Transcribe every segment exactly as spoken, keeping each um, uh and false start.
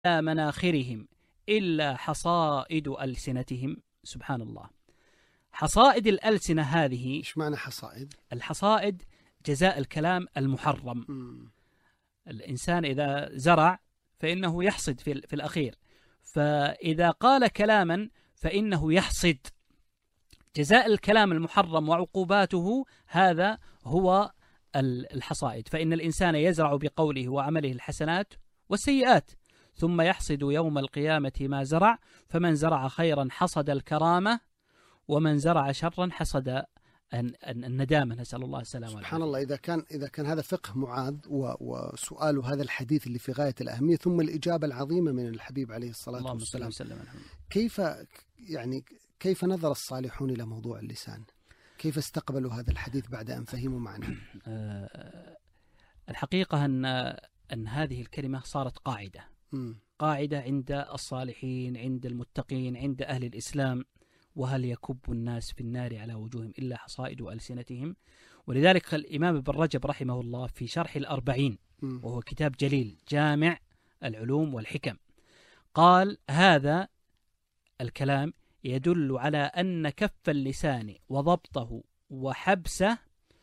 مناخرهم إلا حصائد ألسنتهم. سبحان الله. حصائد الألسنة هذه، إيش معنى حصائد؟ الحصائد جزاء الكلام المحرم. م. الإنسان إذا زرع فإنه يحصد في, في الأخير، فإذا قال كلاما فإنه يحصد. جزاء الكلام المحرم وعقوباته هذا هو الحصائد. فإن الإنسان يزرع بقوله وعمله الحسنات والسيئات، ثم يحصد يوم القيامة ما زرع، فمن زرع خيرا حصد الكرامة، ومن زرع شرا حصد الندامة. نسأل الله السلامة. سبحان الله. إذا كان إذا كان هذا فقه معاذ وسؤال هذا الحديث اللي في غاية الأهمية، ثم الإجابة العظيمة من الحبيب عليه الصلاة والسلام، كيف يعني كيف نظر الصالحون إلى موضوع اللسان؟ كيف استقبلوا هذا الحديث بعد أن فهموا معناه؟ أه الحقيقة أن أن هذه الكلمة صارت قاعدة م. قاعدة عند الصالحين، عند المتقين، عند أهل الإسلام. وهل يكب الناس في النار على وجوههم إلا حصائد ألسنتهم. ولذلك الإمام ابن رجب رحمه الله في شرح الأربعين، وهو كتاب جليل جامع العلوم والحكم، قال هذا الكلام يدل على أن كف اللسان وضبطه وحبسه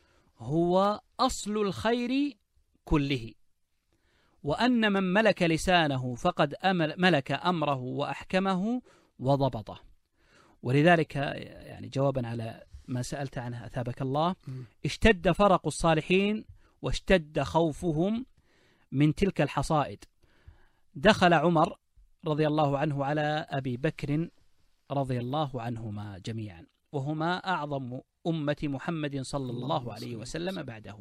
هو أصل الخير كله، وأن من ملك لسانه فقد ملك أمره وأحكمه وضبطه. ولذلك يعني جوابا على ما سألت عنه أثابك الله، اشتد فرق الصالحين واشتد خوفهم من تلك الحصائد. دخل عمر رضي الله عنه على أبي بكر رضي الله عنهما جميعا، وهما أعظم أمة محمد صلى الله عليه وسلم بعده.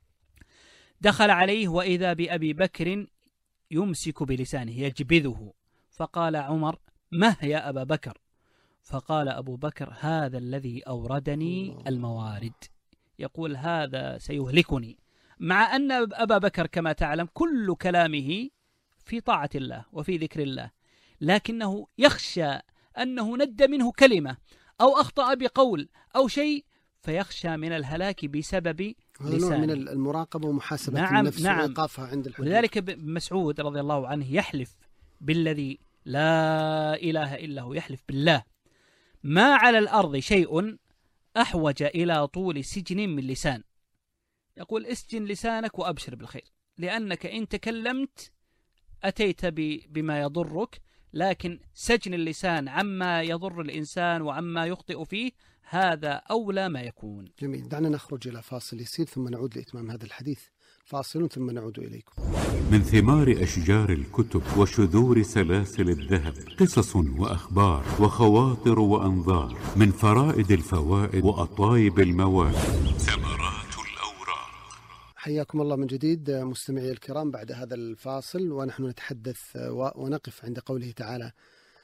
دخل عليه وإذا بأبي بكر يمسك بلسانه يجبذه، فقال عمر: مه يا أبا بكر؟ فقال أبو بكر: هذا الذي أوردني الموارد، يقول هذا سيهلكني. مع أن أبا بكر كما تعلم كل كلامه في طاعة الله وفي ذكر الله، لكنه يخشى أنه ند منه كلمة أو أخطأ بقول أو شيء فيخشى من الهلاك بسبب لسانه. من المراقبة ومحاسبة نعم النفس نعم وإيقافها عند الحدود. ولذلك مسعود رضي الله عنه يحلف بالذي لا إله إلا هو، يحلف بالله: ما على الأرض شيء أحوج إلى طول سجن من لسان. يقول: اسجن لسانك وأبشر بالخير، لأنك إن تكلمت أتيت بما يضرك، لكن سجن اللسان عما يضر الإنسان وعما يخطئ فيه هذا أولى ما يكون. جميل. دعنا نخرج إلى فاصل يسير ثم نعود لإتمام هذا الحديث. فاصل ثم نعود إليكم. من ثمار أشجار الكتب وشذور سلاسل الذهب قصص وأخبار وخواطر وأنظار، من فرائد الفوائد وأطايب المواد ثمرات الأوراق. حياكم الله من جديد مستمعي الكرام بعد هذا الفاصل، ونحن نتحدث ونقف عند قوله تعالى: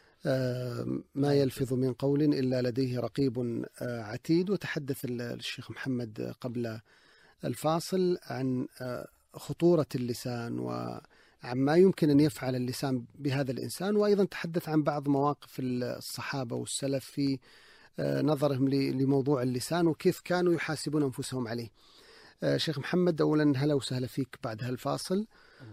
ما يلفظ من قول إلا لديه رقيب عتيد. وتحدث الشيخ محمد قبل الفاصل عن خطورة اللسان وعما يمكن أن يفعل اللسان بهذا الإنسان، وأيضا تحدث عن بعض مواقف الصحابة والسلف في نظرهم لموضوع اللسان وكيف كانوا يحاسبون أنفسهم عليه. شيخ محمد، أولا هلا وسهلا فيك بعد هالفاصل.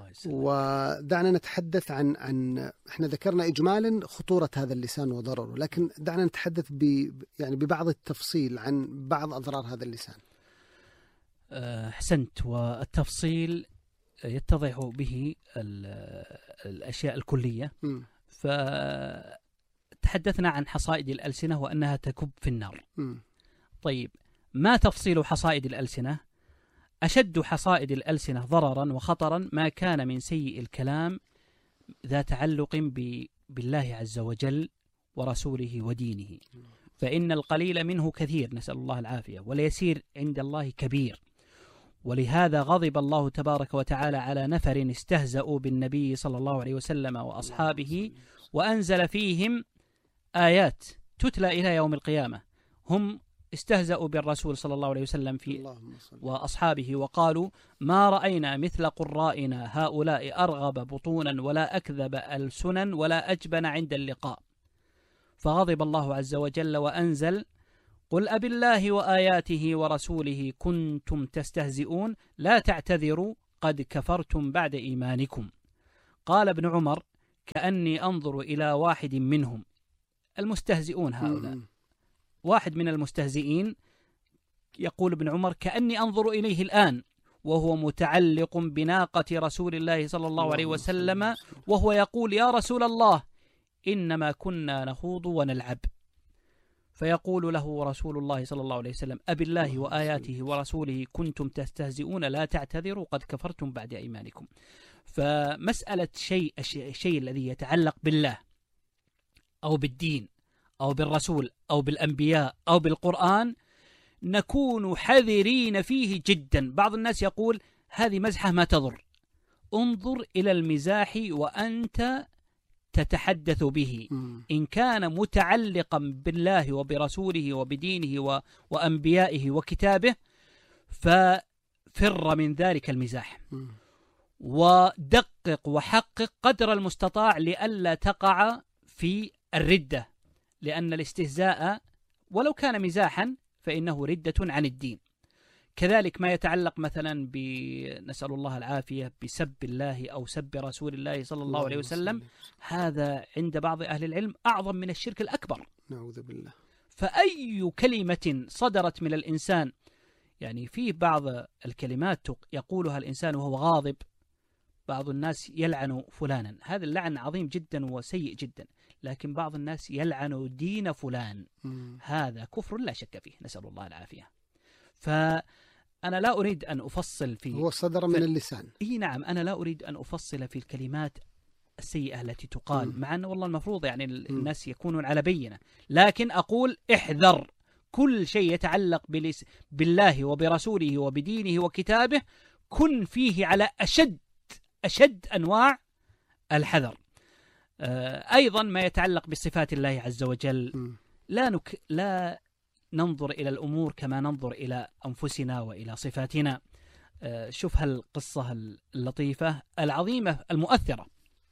ودعنا نتحدث عن عن احنا ذكرنا إجمالا خطورة هذا اللسان وضرره، لكن دعنا نتحدث ب يعني ببعض التفصيل عن بعض أضرار هذا اللسان. أحسنت. والتفصيل يتضح به الأشياء الكلية. م. فتحدثنا عن حصائد الألسنة وأنها تكب في النار. م. طيب، ما تفصيل حصائد الألسنة؟ أشد حصائد الألسنة ضررا وخطرا ما كان من سيء الكلام ذا تعلق بالله عز وجل ورسوله ودينه، فإن القليل منه كثير، نسأل الله العافية، واليسير عند الله كبير. ولهذا غضب الله تبارك وتعالى على نفر استهزأوا بالنبي صلى الله عليه وسلم وأصحابه، وأنزل فيهم آيات تتلى إلى يوم القيامة. هم استهزأوا بالرسول صلى الله عليه وسلم في وأصحابه وقالوا: ما رأينا مثل قرائنا هؤلاء أرغب بطونا ولا أكذب ألسنا ولا أجبن عند اللقاء. فغضب الله عز وجل وأنزل: قل أب الله وآياته ورسوله كنتم تستهزئون لا تعتذروا قد كفرتم بعد إيمانكم. قال ابن عمر: كأني أنظر إلى واحد منهم، المستهزئون هؤلاء. مم. واحد من المستهزئين يقول ابن عمر: كأني أنظر إليه الآن وهو متعلق بناقة رسول الله صلى الله عليه وسلم وهو يقول: يا رسول الله إنما كنا نخوض ونلعب. فيقول له رسول الله صلى الله عليه وسلم: أبي الله وآياته ورسوله كنتم تستهزئون لا تعتذروا قد كفرتم بعد إيمانكم. فمسألة شيء الشيء الذي يتعلق بالله أو بالدين أو بالرسول أو بالأنبياء أو بالقرآن نكون حذرين فيه جدا. بعض الناس يقول: هذه مزحة ما تضر، انظر إلى المزاح وأنت تتحدث به، إن كان متعلقا بالله وبرسوله وبدينه و... وأنبيائه وكتابه ففر من ذلك المزاح، ودقق وحقق قدر المستطاع لئلا تقع في الردة، لأن الاستهزاء ولو كان مزاحا فإنه ردة عن الدين. كذلك ما يتعلق مثلا بنسأل الله العافية بسب الله أو سب رسول الله صلى الله عليه وسلم، هذا عند بعض أهل العلم أعظم من الشرك الأكبر، نعوذ بالله. فأي كلمة صدرت من الإنسان، يعني في بعض الكلمات يقولها الإنسان وهو غاضب، بعض الناس يلعن فلانا، هذا اللعن عظيم جدا وسيء جدا، لكن بعض الناس يلعن دين فلان، هذا كفر لا شك فيه، نسأل الله العافية. فأنا لا أريد أن أفصل في هو صدر من اللسان. إيه نعم، أنا لا أريد أن أفصل في الكلمات السيئة التي تقال، م. مع أن والله المفروض يعني الناس يكونون على بينة، لكن أقول احذر كل شيء يتعلق بلس بالله وبرسوله وبدينه وكتابه، كن فيه على أشد أشد أنواع الحذر. آه أيضا ما يتعلق بصفات الله عز وجل، م. لا نك لا ننظر إلى الأمور كما ننظر إلى أنفسنا وإلى صفاتنا. آه شوف هالقصة اللطيفة العظيمة المؤثرة.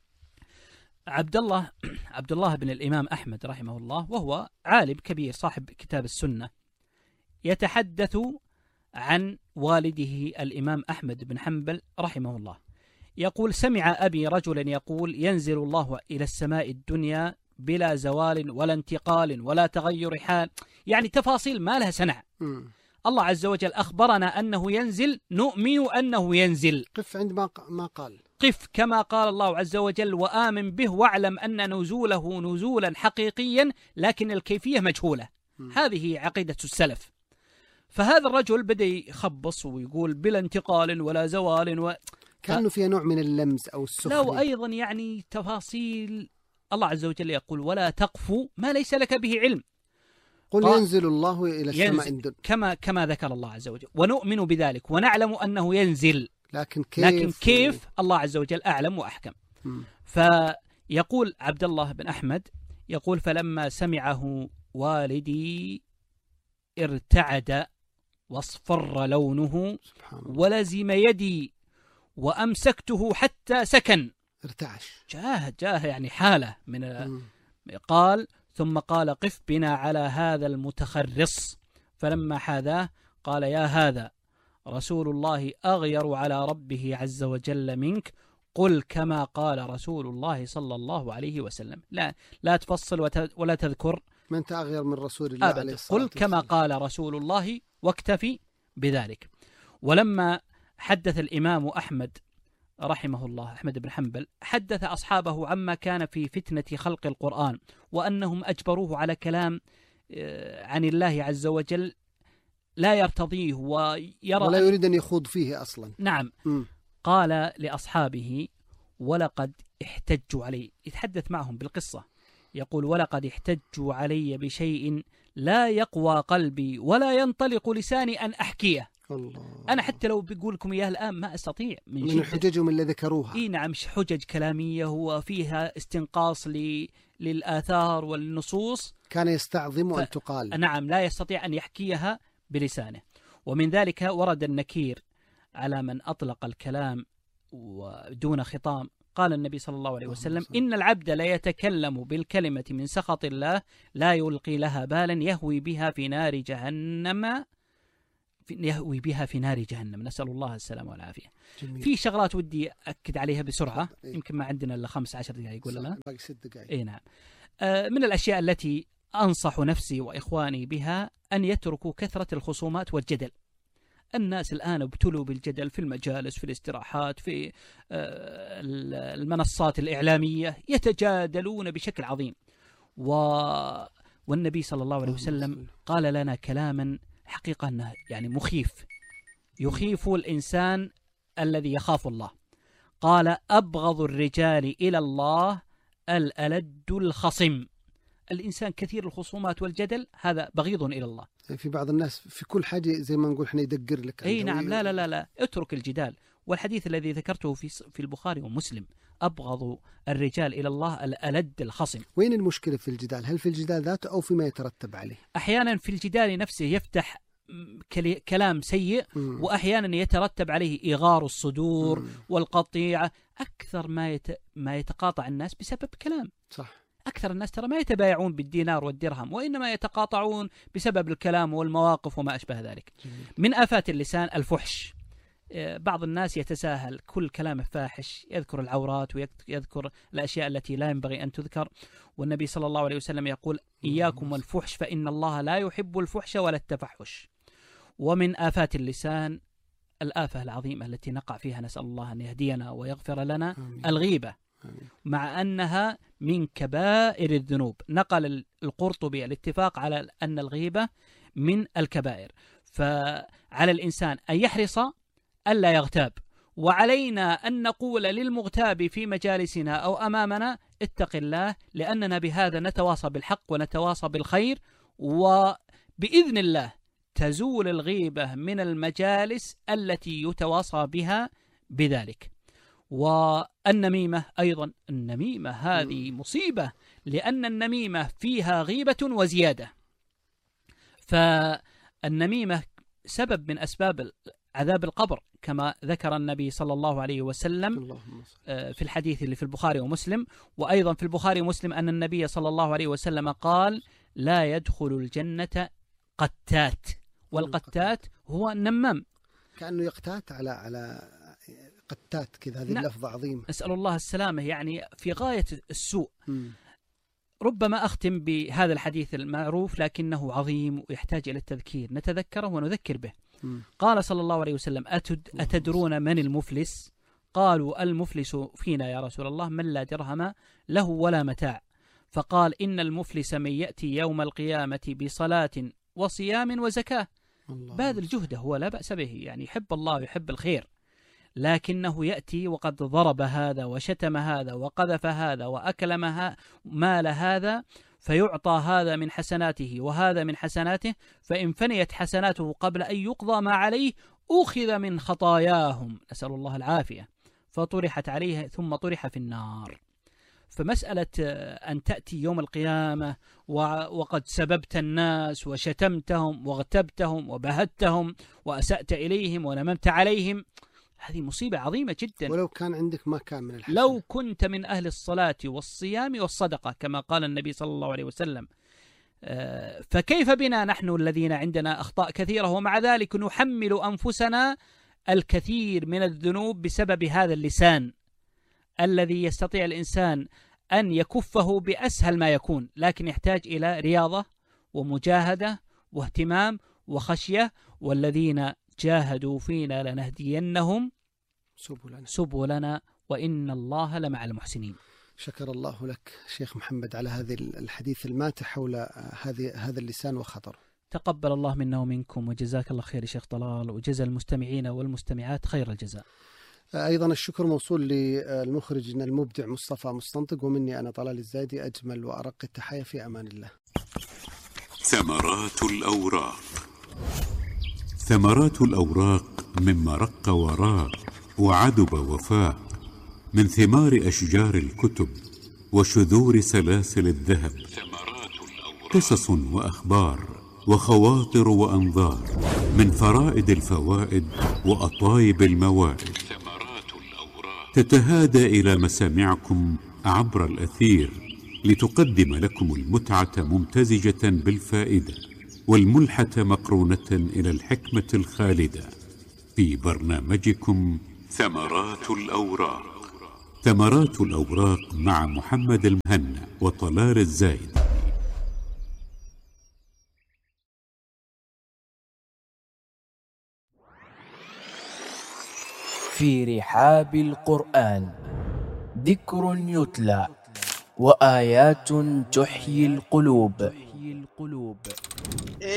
عبد الله عبد الله بن الإمام أحمد رحمه الله، وهو عالم كبير صاحب كتاب السنة، يتحدث عن والده الإمام أحمد بن حنبل رحمه الله، يقول: سمع أبي رجلا يقول: ينزل الله إلى السماء الدنيا بلا زوال ولا انتقال ولا تغير حال، يعني تفاصيل ما لها سنع. م. الله عز وجل أخبرنا أنه ينزل، نؤمن أنه ينزل. قف عند ما ما قال، قف كما قال الله عز وجل: وآمن به واعلم أن نزوله نزولا حقيقيا لكن الكيفية مجهولة. م. هذه عقيدة السلف. فهذا الرجل بدأ يخبص ويقول بلا انتقال ولا زوال و... كانوا فيها نوع من اللمز أو السخرية. لا، وأيضا يعني تفاصيل الله عز وجل يقول: ولا تقف ما ليس لك به علم. قل ينزل الله إلى السماء الدنيا، كما كما ذكر الله عز وجل، ونؤمن بذلك ونعلم أنه ينزل، لكن كيف, لكن كيف الله عز وجل أعلم وأحكم. م. فيقول عبد الله بن أحمد، يقول: فلما سمعه والدي ارتعد واصفر لونه ولزم يدي وأمسكته حتى سكن. ارتعش، جاه جاه يعني حالة من م. قال: ثم قال: قف بنا على هذا المتخرص. فلما حاذاه قال: يا هذا رسول الله أغير على ربه عز وجل منك، قل كما قال رسول الله صلى الله عليه وسلم. لا لا تفصل ولا تذكر من أنت أغير من رسول الله عليه الصلاة والسلام، قل كما قال رسول الله واكتفي بذلك. ولما حدث الإمام أحمد رحمه الله، أحمد بن حنبل، حدث أصحابه عما كان في فتنة خلق القرآن، وأنهم أجبروه على كلام عن الله عز وجل لا يرتضيه ويرى ولا يريد أن يخوض فيه أصلا. نعم. م. قال لأصحابه: ولقد احتجوا علي، يتحدث معهم بالقصة، يقول: ولقد احتجوا علي بشيء لا يقوى قلبي ولا ينطلق لساني أن أحكيه. الله. أنا حتى لو بقول لكم إياه الآن ما أستطيع من, من حججهم اللي ذكروها. إيه نعم، حجج كلامية وفيها استنقاص ل... للآثار والنصوص، كان يستعظم ف... أن تقال. نعم، لا يستطيع أن يحكيها بلسانه. ومن ذلك ورد النكير على من أطلق الكلام ودون خطام. قال النبي صلى الله عليه وسلم: إن العبد لا يتكلم بالكلمة من سخط الله لا يلقي لها بالا يهوي بها في نار جهنم يهوي بها في نار جهنم، نسأل الله السلامة والعافية. جميل. في شغلات ودي أكد عليها بسرعة، إيه؟ يمكن ما عندنا إلا خمس عشر دقائق ولا لا؟ باقي ست دقائق. إيه نعم. آه من الأشياء التي أنصح نفسي وإخواني بها أن يتركوا كثرة الخصومات والجدل. الناس الآن ابتلوا بالجدل في المجالس، في الاستراحات، في آه المنصات الإعلامية، يتجادلون بشكل عظيم. و... والنبي صلى الله عليه وسلم قال لنا كلاما حقيقة أنه يعني مخيف، يخيف الإنسان الذي يخاف الله. قال: أبغض الرجال إلى الله الألد الخصم. الإنسان كثير الخصومات والجدل هذا بغيض إلى الله. في بعض الناس في كل حاجة زي ما نقول احنا يدقر لك. أي نعم. لا لا لا لا اترك الجدال. والحديث الذي ذكرته في في البخاري ومسلم: أبغض الرجال إلى الله الألد الخصم. وين المشكلة في الجدال؟ هل في الجدال ذاته أو فيما يترتب عليه؟ أحيانا في الجدال نفسه يفتح كلام سيء، م. وأحيانا يترتب عليه إغار الصدور م. والقطيعة. أكثر ما يت... ما يتقاطع الناس بسبب كلام. صح. أكثر الناس ترى ما يتبايعون بالدينار والدرهم، وإنما يتقاطعون بسبب الكلام والمواقف وما أشبه ذلك. جميل. من آفات اللسان الفحش. بعض الناس يتساهل، كل كلامه فاحش، يذكر العورات ويذكر الأشياء التي لا ينبغي أن تذكر. والنبي صلى الله عليه وسلم يقول: إياكم والفحش فإن الله لا يحب الفحش ولا التفحش. ومن آفات اللسان الآفة العظيمة التي نقع فيها، نسأل الله أن يهدينا ويغفر لنا، آمين. الغيبة، آمين. مع أنها من كبائر الذنوب. نقل القرطبي الاتفاق على أن الغيبة من الكبائر. فعلى الإنسان أن يحرص ألا يغتاب، وعلينا أن نقول للمغتاب في مجالسنا أو أمامنا: اتق الله، لأننا بهذا نتواصى بالحق ونتواصى بالخير، وبإذن الله تزول الغيبة من المجالس التي يتواصى بها بذلك. والنميمة أيضا، النميمة هذه مصيبة، لأن النميمة فيها غيبة وزيادة. فالنميمة سبب من أسباب عذاب القبر، كما ذكر النبي صلى الله عليه وسلم في الحديث اللي في البخاري ومسلم. وأيضا في البخاري ومسلم أن النبي صلى الله عليه وسلم قال: لا يدخل الجنة قتات. والقتات هو النمام، كأنه يقتات على على قتات كذا. هذه اللفظة عظيمة، أسأل الله السلامة، يعني في غاية السوء. م. ربما أختم بهذا الحديث المعروف لكنه عظيم ويحتاج إلى التذكير، نتذكره ونذكر به. م. قال صلى الله عليه وسلم: أتد أتدرون من المفلس؟ قالوا: المفلس فينا يا رسول الله من لا درهم له ولا متاع. فقال: إن المفلس من يأتي يوم القيامة بصلاة وصيام وزكاة. باذل جهده، هو لا بأس به، يعني يحب الله ويحب الخير، لكنه يأتي وقد ضرب هذا وشتم هذا وقذف هذا وأكل مال هذا، فيعطى هذا من حسناته وهذا من حسناته، فإن فنيت حسناته قبل أن يقضى ما عليه أخذ من خطاياهم، نسأل الله العافية، فطرحت عليه ثم طرح في النار. فمسألة أن تأتي يوم القيامة وقد سببت الناس وشتمتهم واغتبتهم وبهتهم وأسأت إليهم ونممت عليهم، هذه مصيبة عظيمة جدا. ولو كان عندك ما كان من الحسن، لو كنت من أهل الصلاة والصيام والصدقة كما قال النبي صلى الله عليه وسلم. فكيف بنا نحن الذين عندنا أخطاء كثيرة ومع ذلك نحمل أنفسنا الكثير من الذنوب بسبب هذا اللسان الذي يستطيع الإنسان أن يكفه بأسهل ما يكون، لكن يحتاج إلى رياضة ومجاهدة واهتمام وخشية. والذين جاهدوا فينا لنهدينهم سبلنا, سبلنا وإن الله لمع المحسنين. شكر الله لك شيخ محمد على هذه الحديث الماتع حول هذه هذا اللسان وخطره. تقبل الله منا ومنكم، وجزاك الله خير شيخ طلال، وجزا المستمعين والمستمعات خير الجزاء. أيضا الشكر موصول للمخرجنا المبدع مصطفى مستنطق، ومني أنا طلال الزايدي أجمل وأرق التحايا، في أمان الله. ثمرات الأوراق. ثمرات الأوراق مما رق وراق وعدب وفاق، من ثمار أشجار الكتب وشذور سلاسل الذهب، قصص وأخبار وخواطر وأنظار، من فرائد الفوائد وأطايب الموائد، تتهادى إلى مسامعكم عبر الأثير لتقدم لكم المتعة ممتزجة بالفائدة. والملحة مقرونة إلى الحكمة الخالدة في برنامجكم ثمرات الأوراق. ثمرات الأوراق مع محمد المهنا وطلال الزايد. في رحاب القرآن ذكر يتلى وآيات تحيي القلوب.